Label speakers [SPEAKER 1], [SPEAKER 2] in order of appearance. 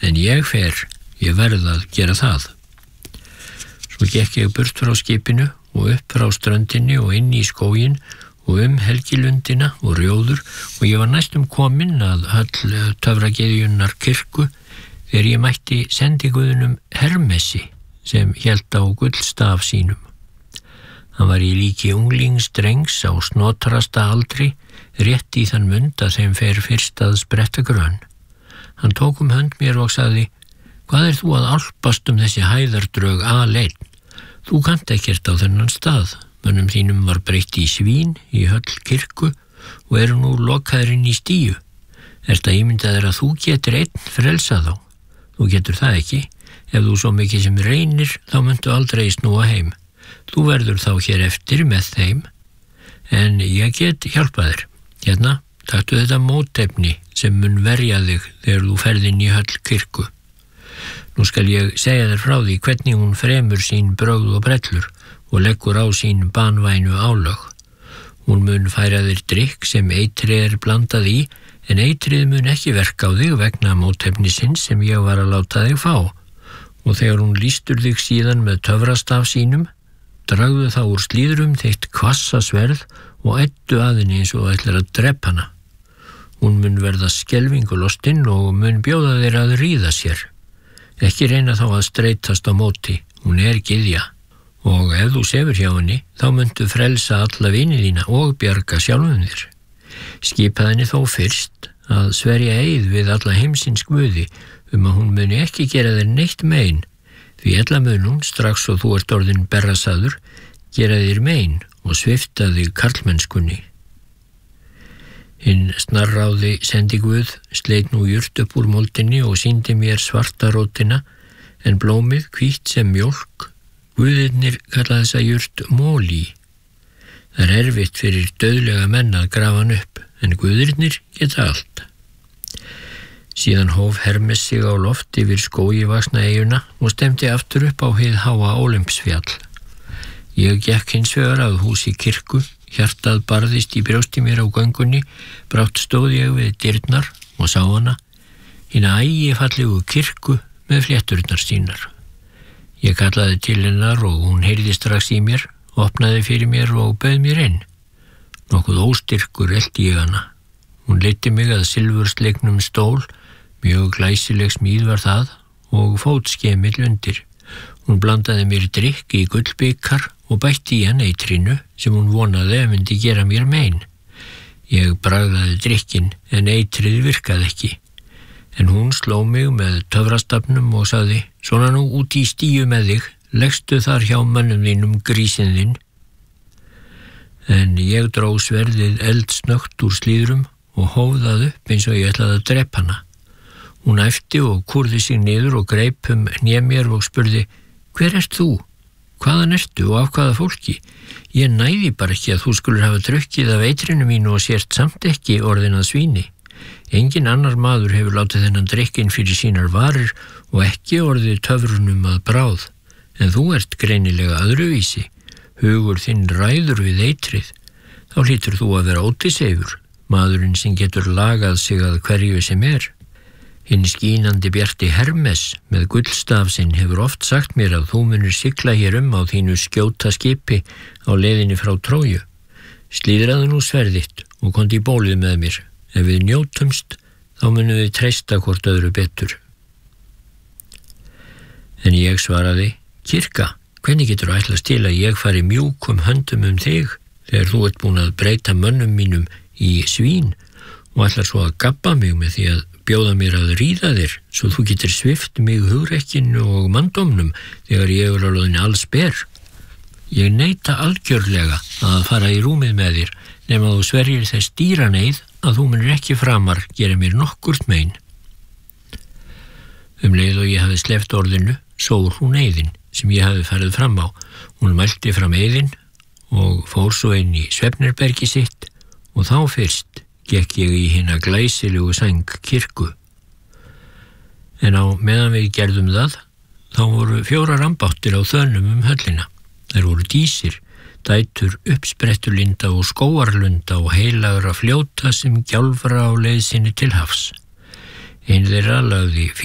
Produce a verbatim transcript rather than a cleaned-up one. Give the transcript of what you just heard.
[SPEAKER 1] en ég fer, ég verð að gera það. Svo gekk ég burt frá skipinu og upp frá ströndinni og inn í skóginn og um helgilundina og rjóður og ég var næstum kominn að höll töfragyðjunnar kirkju þegar ég mætti sendiguðunum Hermesi sem hélt á gullstaf sínum. Hann var í líki unglingsdrengs á snotrasta aldri, rétt í þann mund að þeim fer fyrst að spretta grönn. Hann tók um hönd mér og sagði: "Hvað er þú að álpast um þessi hæðardrög aleinn? Þú kannt ekkert á þennan stað. Mönnum þínum var breytt í svín í höll kirkju og eru nú lokaðir inn í stíu. Ertu að ímynda þér að þú getur einn frelsa þá? Þú getur það ekki. Ef þú svo mikið sem reynir, þá muntu aldrei snúa heim. Þú verður þá hér eftir með þeim, en ég get hjálpað þér. Hérna, taktu þetta mótefni sem mun verja þig þegar þú ferð inn í höll kirkju. Nú skal ég segja þér frá því hvernig hún fremur sín brögð og brellur og leggur á sín banvænu álög. Hún mun færa þér drykk sem eitrið er blandað í, en eitrið mun ekki verka á þig vegna mótefnisins sem ég var að láta þig fá. Og þegar hún lýstur þig síðan með töfrastaf sínum, dragðu þá úr slíðrum þitt hvassa sverð og æddu að henni eins og ætlar að drepa hana. Hún mun verða skelfingulostinn og mun bjóða þér að ríða sér. Ekki reyna þá að streitast á móti, hún er gyðja. Og ef þú sefur hjá henni, þá muntu frelsa alla vini þína og bjarga sjálfum þér. Skipa henni þó fyrst að sverja eið við alla heimsins guði um að hún muni ekki gera þér neitt mein, því ella mun hún, strax og þú ert orðinn berrasaður, gera þér mein og svipta þig karlmennskunni. Hinn snarráði sendiguð sleit nú jurt upp úr moldinni og sýndi mér svarta rótina, en blómið hvítt sem mjólk. Guðirnir kalla þessa jurt móli. Það er erfitt fyrir dauðlega menn að grafa hann upp, en guðirnir geta allt. Síðan hóf Hermes sig á loft yfir skógivaxna eyjuna og stemdi aftur upp á hið háa Ólympsfjall. Ég gekk hins vegar að húsi kirkju, hjartað barðist í brjósti mér á göngunni, brátt stóð ég við dyrnar og sá hana, hina ægifallegu kirkju með flétturnar sínar. Ég kallaði til hennar og hún heyrði strax í mér, opnaði fyrir mér og bauð mér inn. Nokkuð óstyrkur elti ég hana. Hún leiddi mig að silfurslegnum stól, mjög glæsileg smíð var það og fótskemill undir. Hún blandaði mér drykk í gullbikar og bætti í hann eitrinu sem hún vonaði að myndi gera mér mein. Ég bragðaði drykkin en eitrið virkaði ekki. En hún sló mig með töfrastafnum og sagði: "Svona nú út í stíu með þig, leggstu þar hjá mönnum þínum grísinn þinn." En ég dró sverðið eldsnöggt úr slíðrum og hóf það upp eins og ég ætlaði að drepa hana. Hún æpti og kúrði sig niður og greip um hné mér og spurði: "Hver ert þú? Hvaðan ertu og af hvaða fólki? Ég næði bara ekki að þú skulur hafa drukkið af eitrinu mínu og sért samt ekki orðin að svíni. Engin annar maður hefur látið þennan drykkin fyrir sínar varir og ekki orðið töfrunum að bráð, en þú ert greinilega öðruvísi. Hugur þinn ræður við eitrið. Þá hlýtur þú að vera ótisefur, maðurinn sem getur lagað sig að hverju sem er. Hinn skínandi bjarti Hermes með gullstaf sinn hefur oft sagt mér að þú munir sigla hér um á þínu skjóta skipi á leiðinni frá Tróju. Slíðraðu nú sverðitt og komdu í bólið með mér. Ef við njótumst, þá munum við treysta hvort öðru betur." En ég svaraði: "Kirka, hvernig getur þú ætlast til að ég fari mjúkum höndum um þig þegar þú ert búin að breyta mönnum mínum í svín og ætlar svo að gabba mig með því að bjóða mér að ríða þér svo þú getur svift mig hugrekkinu og manndómnum þegar ég er alveg alls ber? Ég neita algjörlega að fara í rúmið með þér nema þú sverjir þess dýraneið að þú munir ekki framar gera mér nokkurt mein." Um leið og ég hafði sleppt orðinu, sór hún eiðin sem ég hafði farið fram á. Hún mælti fram eiðin og fór svo inn í svefnherbergi sitt og þá fyrst gekk ég í hina glæsilegu sæng kirkju. En á meðan við gerðum það, þá voru fjórar ambáttir á þönum um höllina. Þær voru dísir, dætur uppsprettulinda og skóarlunda og heilagra fljóta sem gjálfra á leið sinni til hafs. Ein þeirra lagði